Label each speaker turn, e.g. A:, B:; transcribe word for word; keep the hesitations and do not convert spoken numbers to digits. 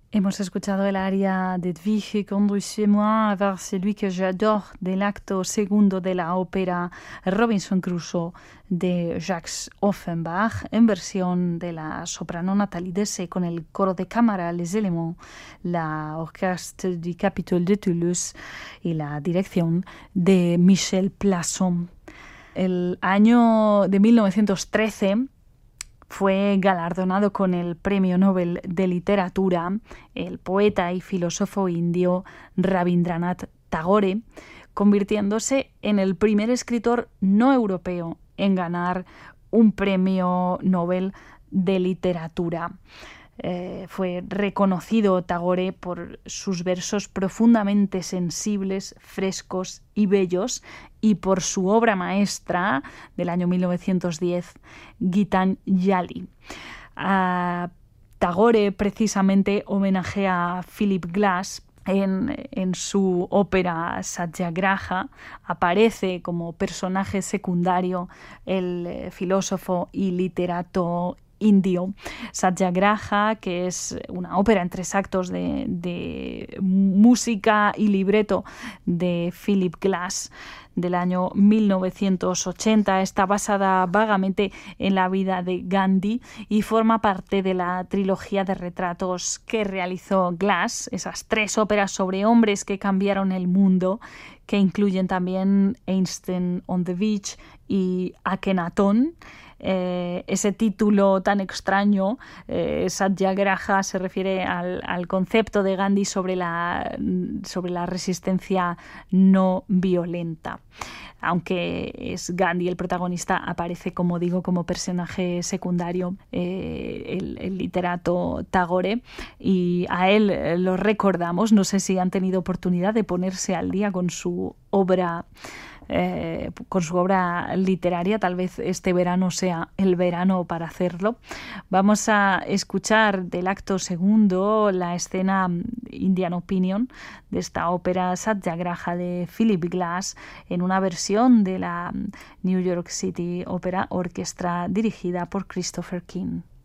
A: Hemos escuchado el aria de Edwige Conduisez-moi vers celui que j'adore del acto segundo de la ópera Robinson Crusoe de Jacques Offenbach en versión de la soprano Nathalie Dessay con el coro de cámara Les Éléments, la Orchestre du Capitole de Toulouse y la dirección de Michel Plasson. El año de mil novecientos trece fue galardonado con el Premio Nobel de Literatura el poeta y filósofo indio Rabindranath Tagore, convirtiéndose en el primer escritor no europeo en ganar un Premio Nobel de Literatura. Eh, fue reconocido Tagore por sus versos profundamente sensibles, frescos y bellos, y por su obra maestra del año mil novecientos diez, Gitanjali. Uh, Tagore precisamente homenajea a Philip Glass. En, en su ópera Satyagraha aparece como personaje secundario el eh, filósofo y literato indio Satyagraha, que es una ópera en tres actos de, de música y libreto de Philip Glass del año mil novecientos ochenta. Está basada vagamente en la vida de Gandhi y forma parte de la trilogía de retratos que realizó Glass, esas tres óperas sobre hombres que cambiaron el mundo, que incluyen también Einstein on the Beach y Akhenaton. Eh, ese título tan extraño, eh, Satyagraha, se refiere al, al concepto de Gandhi sobre la, sobre la resistencia no violenta. Aunque es Gandhi el protagonista, aparece, como digo, como personaje secundario eh, el, el literato Tagore, y a él lo recordamos. No sé si han tenido oportunidad de ponerse al día con su obra Eh, con su obra literaria. Tal vez este verano sea el verano para hacerlo. Vamos a escuchar del acto segundo la escena Indian Opinion de esta ópera Satyagraha de Philip Glass en una versión de la New York City Opera Orchestra dirigida por Christopher King.